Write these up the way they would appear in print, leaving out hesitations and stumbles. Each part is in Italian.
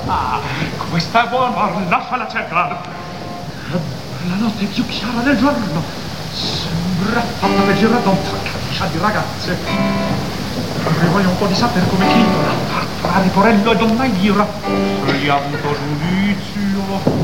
Ah, questa è buona, lasciala cercare. La notte è più chiara del giorno. Sembra fatta per girare da un caccia di ragazze. Avrei voglia un po' di sapere come titola. Tra Ritorello e Donna Elvira. Se gli ha avuto giudizio.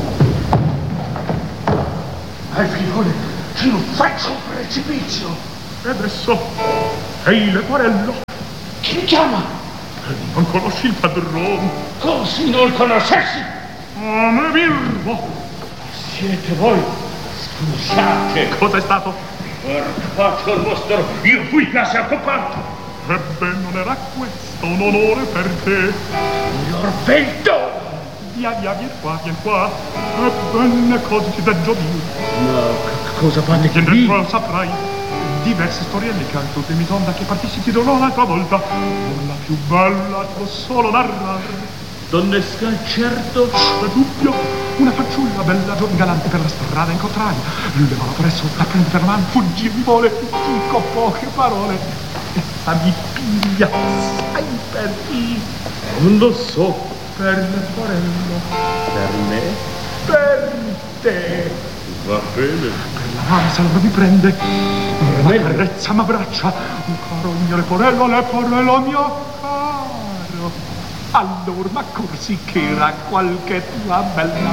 Figlione, ci non faccio un precipizio. E adesso è il Leporello. Chi mi chiama? Non conosci il padrone? Così non conoscessi? Oh, me birbo. Siete voi? Scusate. Cosa è stato? Portato il vostro, io fui classe occupato. Ebbene, non era questo un onore per te. L'orvelto! Via, vieni qua. Ebbene, cosa ti deggio dire? Ma cosa fate che qui? Dentro saprai. Diverse storielle che tutte mi donda che partissi ti dirò l'altra volta. Non la più bella può solo narrare. Donnesca, certo. È dubbio. Una fanciulla bella, galante per la strada incontrai. Lui levava presso, la prende per mano, fuggì mi vuole. Dico poche parole. Essa mi piglia, sai per chi? Non lo so. Per Leporello. Per me? Per te. Va bene. Per la mano se allora mi prende. Ma carezza, m'abbraccia. Caro il mio Leporello mio caro. Allora m'accorsi che era qualche tua bella.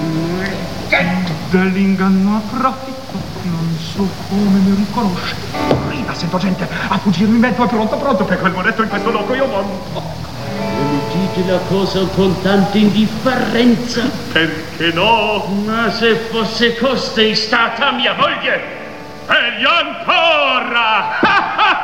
Dell'inganno approfitto. Non so come mi riconosce. Rida, sento gente a fuggirmi in mezzo. È pronto per quel monetto in questo loco io monto. Mi dite la cosa con tanta indifferenza? Perché no? Ma se fosse costei stata mia moglie, Meglio ancora!